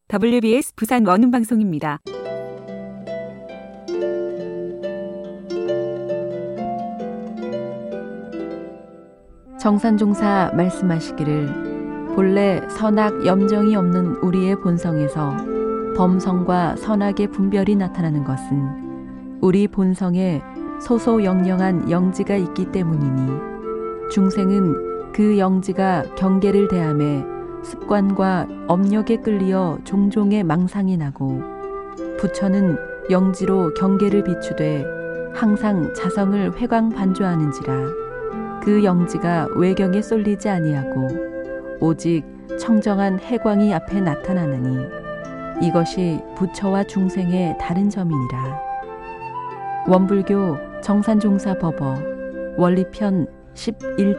WBS 부산 원음방송입니다. 정산종사 말씀하시기를 본래 선악 염정이 없는 우리의 본성에서 범성과 선악의 분별이 나타나는 것은 우리 본성에 소소영영한 영지가 있기 때문이니 중생은 그 영지가 경계를 대함에 습관과 업력에 끌리어 종종의 망상이 나고 부처는 영지로 경계를 비추되 항상 자성을 회광반조하는지라 그 영지가 외경에 쏠리지 아니하고 오직 청정한 해광이 앞에 나타나느니 이것이 부처와 중생의 다른 점이니라. 원불교 정산종사 법어 원리편 11조